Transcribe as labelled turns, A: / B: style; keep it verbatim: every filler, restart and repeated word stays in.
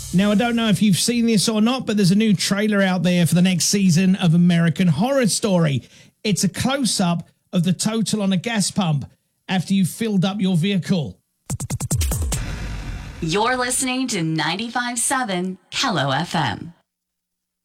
A: Now, I don't know if you've seen this or not, but there's a new trailer out there for the next season of American Horror Story. It's a close-up of the total on a gas pump after you've filled up your vehicle.
B: You're listening to ninety-five point seven Kello F M.